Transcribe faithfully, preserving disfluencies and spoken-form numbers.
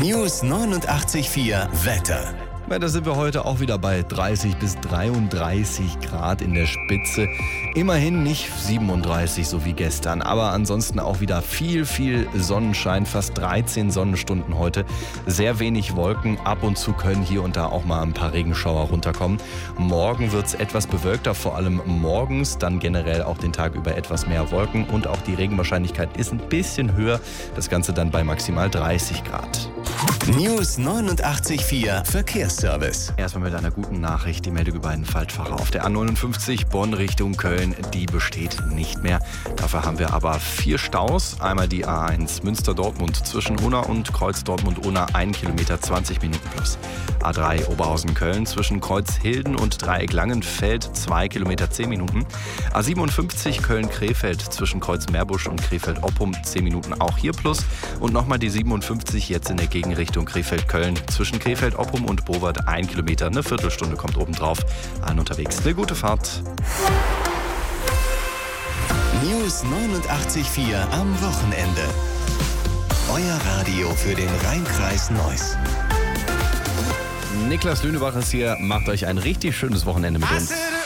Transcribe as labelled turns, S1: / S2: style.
S1: News neunundachtzig Komma vier Wetter.
S2: Ja, da sind wir heute auch wieder bei dreißig bis dreiunddreißig Grad in der Spitze. Immerhin nicht siebenunddreißig, so wie gestern, aber ansonsten auch wieder viel, viel Sonnenschein, fast dreizehn Sonnenstunden heute. Sehr wenig Wolken, ab und zu können hier und da auch mal ein paar Regenschauer runterkommen. Morgen wird es etwas bewölkter, vor allem morgens, dann generell auch den Tag über etwas mehr Wolken und auch die Regenwahrscheinlichkeit ist ein bisschen höher. Das Ganze dann bei maximal dreißig Grad.
S1: News neunundachtzig Komma vier Verkehrsservice.
S2: Erstmal mit einer guten Nachricht, die Meldung über einen Falschfahrer auf der A neunundfünfzig Bonn Richtung Köln, die besteht nicht mehr. Dafür haben wir aber vier Staus. Einmal die A eins Münster-Dortmund zwischen Unna und Kreuz Dortmund-Unna, ein Kilometer zwanzig Minuten plus. A drei Oberhausen-Köln zwischen Kreuz Hilden und Dreieck Langenfeld, zwei Kilometer zehn Minuten. A siebenundfünfzig Köln-Krefeld zwischen Kreuz Meerbusch und Krefeld-Oppum, zehn Minuten auch hier plus. Und nochmal die siebenundfünfzig jetzt in der Gegenrichtung Krefeld-Köln zwischen Krefeld-Oppum und Bowert, ein Kilometer, eine Viertelstunde kommt obendrauf. Allen unterwegs eine gute Fahrt.
S1: News neunundachtzig Komma vier am Wochenende. Euer Radio für den Rhein-Kreis Neuss.
S2: Niklas Lünebach ist hier, macht euch ein richtig schönes Wochenende mit uns.